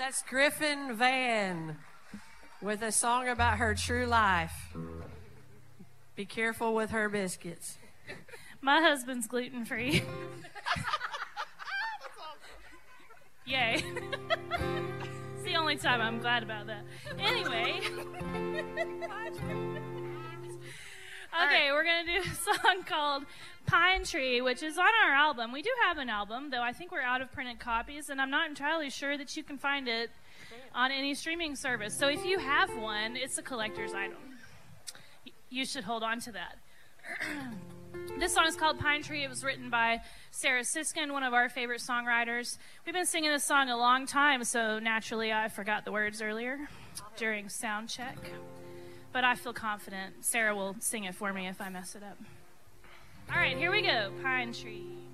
That's Griffin Van with a song about her true life. Be careful with her biscuits. My husband's gluten-free. Yay. It's the only time I'm glad about that. Anyway. Okay, we're going to do a song called Pine Tree, which is on our album. We do have an album, though I think we're out of printed copies, and I'm not entirely sure that you can find it on any streaming service. So if you have one, it's a collector's item. You should hold on to that. This song is called Pine Tree. It was written by Sarah Siskin, one of our favorite songwriters. We've been singing this song a long time, so naturally I forgot the words earlier during sound check. But I feel confident Sarah will sing it for me if I mess it up. All right, here we go. Pine Tree.